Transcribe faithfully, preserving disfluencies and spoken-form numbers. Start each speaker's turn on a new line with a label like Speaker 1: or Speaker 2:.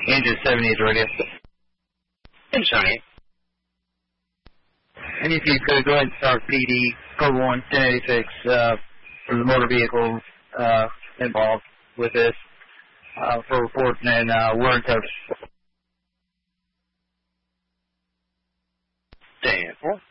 Speaker 1: Engine seventy-eight radio.
Speaker 2: Engine seventy-eight.
Speaker 1: And if you could go ahead and start P D code one ten eighty-six uh, for the motor vehicles uh, involved with this uh, for reporting and uh, we're in touch.
Speaker 2: ten four.